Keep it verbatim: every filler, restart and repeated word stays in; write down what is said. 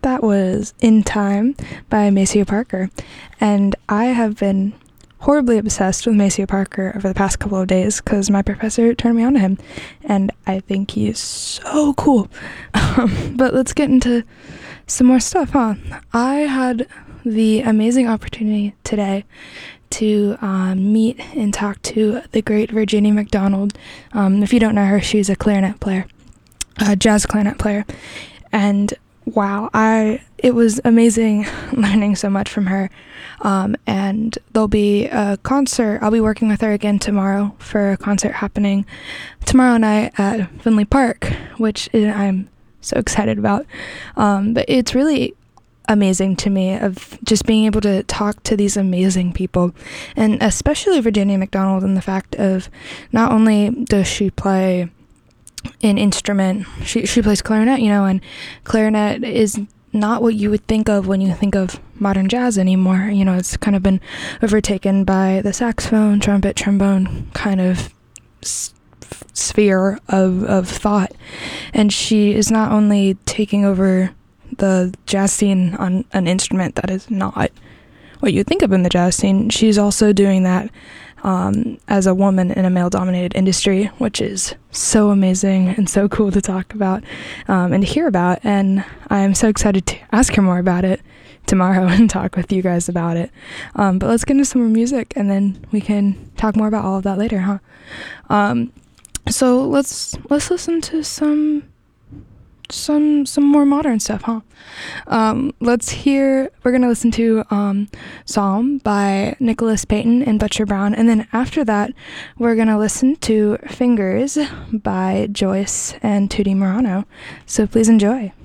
That was In Time by Maceo Parker. And I have been horribly obsessed with Maceo Parker over the past couple of days because my professor turned me on to him. And I think he is so cool. Um, but let's get into some more stuff, huh? I had the amazing opportunity today to um, meet and talk to the great Virginia McDonald. Um, if you don't know her, she's a clarinet player, a jazz clarinet player. And wow, I it was amazing learning so much from her. Um, and there'll be a concert. I'll be working with her again tomorrow for a concert happening tomorrow night at Finley Park, which is, I'm so excited about. Um, but it's really amazing to me of just being able to talk to these amazing people, and especially Virginia McDonald, and the fact of not only does she play an instrument, she she plays clarinet, you know, and clarinet is not what you would think of when you think of modern jazz anymore. You know, it's kind of been overtaken by the saxophone, trumpet, trombone kind of s- sphere of of thought, and she is not only taking over the jazz scene on an instrument that is not what you think of in the jazz scene. She's also doing that um, as a woman in a male-dominated industry, which is so amazing and so cool to talk about um, and to hear about. And I'm so excited to ask her more about it tomorrow and talk with you guys about it. Um, but let's get into some more music, and then we can talk more about all of that later, huh? Um, so let's let's listen to some. some some more modern stuff, huh? Um, let's hear, we're gonna listen to um, Psalm by Nicholas Payton and Butcher Brown, and then after that, we're gonna listen to Fingers by Joyce and Tootie Morano. So please enjoy.